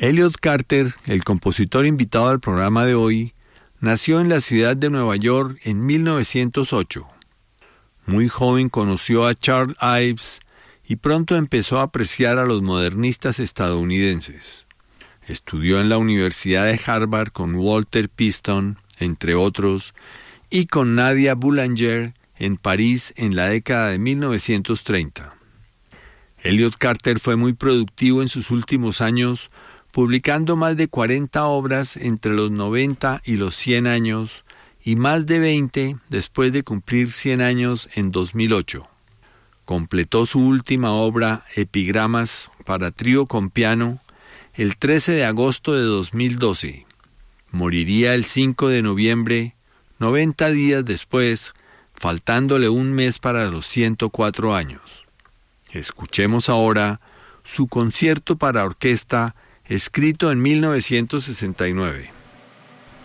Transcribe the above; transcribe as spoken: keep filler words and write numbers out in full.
Elliot Carter, el compositor invitado al programa de hoy, nació en la ciudad de Nueva York en mil novecientos ocho. Muy joven conoció a Charles Ives y pronto empezó a apreciar a los modernistas estadounidenses. Estudió en la Universidad de Harvard con Walter Piston, entre otros, y con Nadia Boulanger en París en la década de mil novecientos treinta. Elliot Carter fue muy productivo en sus últimos años, publicando más de cuarenta obras entre los noventa y los cien años, y más de veinte después de cumplir cien años en dos mil ocho. Completó su última obra, Epigramas para trío con piano, el trece de agosto de dos mil doce. Moriría el cinco de noviembre, noventa días después, faltándole un mes para los ciento cuatro años. Escuchemos ahora su concierto para orquesta, escrito en mil novecientos sesenta y nueve.